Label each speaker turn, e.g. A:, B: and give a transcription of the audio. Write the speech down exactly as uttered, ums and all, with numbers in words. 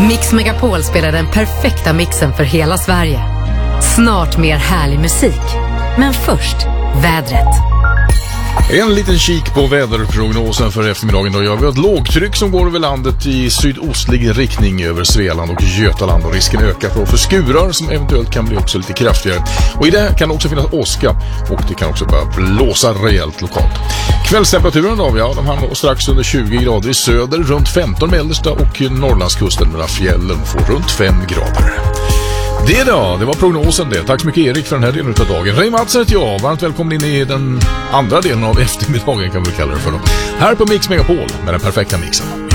A: Mix Megapol spelar den perfekta mixen för hela Sverige. Snart mer härlig musik. Men först, vädret.
B: En liten kik på väderprognosen för eftermiddagen. Då gör vi ett lågtryck som går över landet i sydostlig riktning över Svealand och Götaland. Och risken ökar för, för skurar som eventuellt kan bli också lite kraftigare. Och i det kan det också finnas åska och det kan också börja blåsa rejält lokalt. Kvällstemperaturen då, ja, de hamnar strax under tjugo grader i söder, runt femton mellersta och Norrlandskusten mellan fjällen får runt fem grader. Det då, det var prognosen det. Tack så mycket Erik för den här delen av dagen. Ray Matsen heter jag, varmt välkommen in i den andra delen av eftermiddagen kan vi kalla det för då. Här på Mix Megapol med den perfekta mixen.